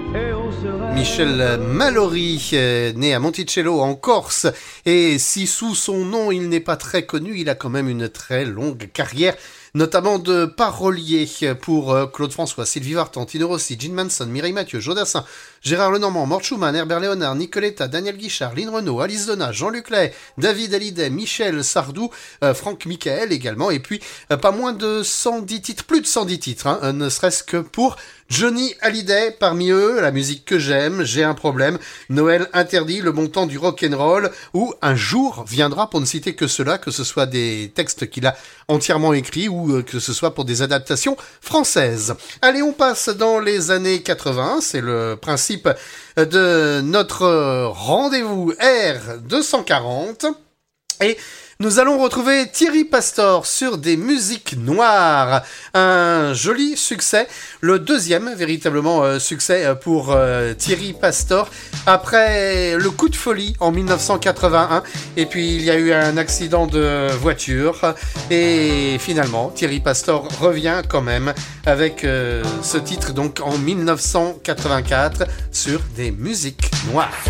Michel Mallory, né à Monticello en Corse, et si sous son nom il n'est pas très connu, il a quand même une très longue carrière, notamment de parolier pour Claude François, Sylvie Vartan, Tino Rossi, Gene Manson, Mireille Mathieu, Jodassin, Gérard Lenormand, Mort Schumann, Herbert Léonard, Nicoletta, Daniel Guichard, Lynn Renaud, Alice Donat, Jean-Luc Lahaye, David Hallyday, Michel Sardou, Franck Michael également, et puis pas moins de 110 titres, plus de 110 titres, hein, ne serait-ce que pour Johnny Hallyday, parmi eux, la musique que j'aime, J'ai un problème, Noël interdit, Le bon temps du rock'n'roll, ou Un jour viendra, pour ne citer que cela, que ce soit des textes qu'il a entièrement écrits ou que ce soit pour des adaptations françaises. Allez, on passe dans les années 80, c'est le principe de notre rendez-vous R240, et nous allons retrouver Thierry Pastor sur des musiques noires. Un joli succès, le deuxième véritablement succès pour Thierry Pastor après le coup de folie en 1981. Et puis il y a eu un accident de voiture et finalement Thierry Pastor revient quand même avec ce titre donc en 1984 sur des musiques noires.